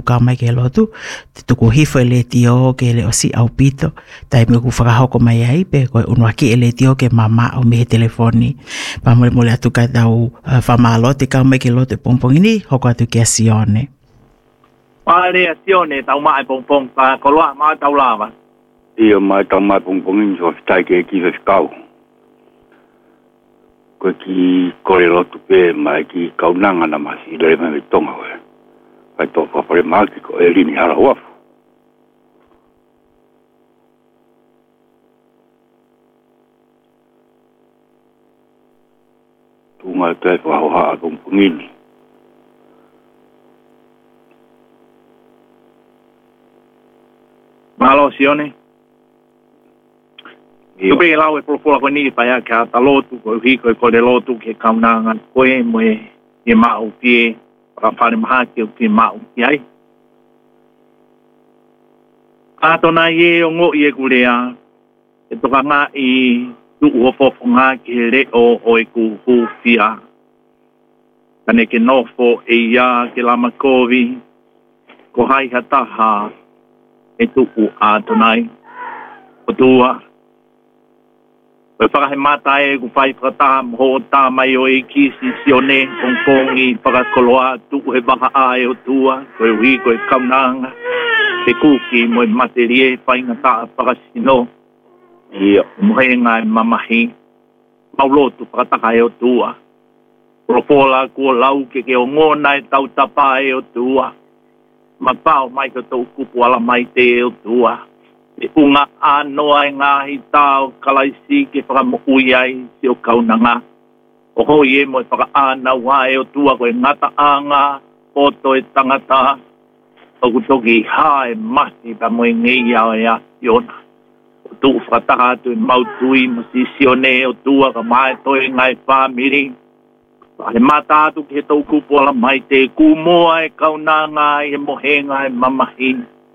ka mai ke lotu te tuku hifo le tio ke le osi au pito tai me ku whakahoko mai ai pe koe unua ki le tio ke mama o me telefoni pa mole mole atu ka tau whamalo te ka mai ke lotu pompongini hoko atu ke asione le asione tau mai pompong pa koloa mai tau lava ia mai tau mai pompongini so tai ke ki se kau ko ki kore lotu pe mai ki kaunanga na masi le me tonga we ai to pa pare maki ko elini ara wa tu mai te fa ha ko ngini malo sione tu pe la we pro ko ni pa ya ka ta lotu ko hi ko le lotu ke kaunanga ko e mo e ma o pie para fare ma ke o ma o ai a to na ye o ngo ye kulea e to nga i tu o fo nga ke le o e ku hu fia ane ke no fo e ya ke la makovi ko hai hata ha e tu u a to nai o tua o whakahe mata e ku whai whakata ho tā mai o e ki si sione kongkongi whakakoloa tu he waha a e o tua koe hui koe kaunanga te kuki mo e materie whainga tā whakasino mohe ngai mamahi maulotu whakataka e o tua propola kua lau ke o ngona e tau tapa e o tua ma pao mai ka tau kupu ala mai te e o tua e unga anoa e ngahi tau kalaisi ke whakamoui ai si o kaunanga. O hoi e mo e whakaana wa e o tua koe ngata anga, poto e tangata, o kutoki hae masi pa mo e ngei au e a siona. O tu whakataka atu e mautui mo si sione o tua ka mai toi ngai whamiri. He mata atu ke tau kupu ala mai te kumoa e kaunanga e mohenga e mamahi.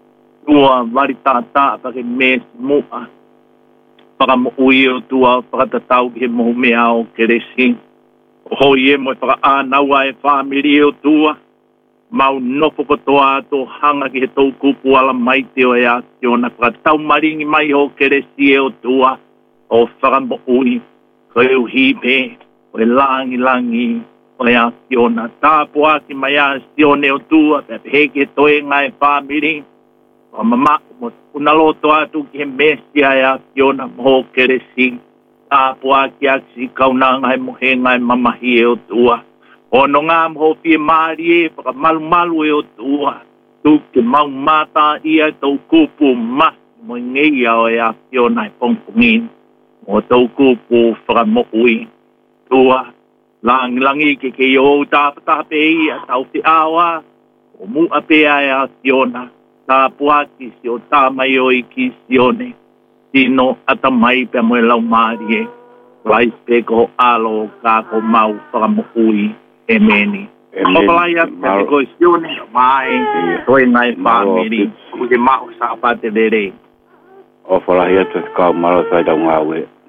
Tua varitata pa ke mes mua para mo uio tua para tatau ke mo mea o keresi o hoi e mo para ana wa e family o tua mau no foko toa to hanga ke tau kupu ala mai te o ya siona para tau maringi mai o keresi o tua o para mo ui ko u hipe o langi o ya siona ta poa ki mai a sione o tua pe heke toe ngai family o mama mo una loto atu ki mesia ya kiona mo keresi a poa ki aksi kaunanga e mohenga e mamahi e o tua o no ngā mo fi mari e pa malu e o tua tu ke mau mata ia tau kupu mas mo ngei o ya kiona e pongpongin o tau kupu fra mo ui tua langi ke o ta pe ia tau te awa o mu ape ya kiona ta puaki si o ta mai o i ki sione tino ata mai pe mo lau marie lai pe ko alo ka ko mau para mo ui e meni o palaya pe ko sione mai toi nai family ku ke mau sa pa te dere o palaya te ka malo sai da ngawe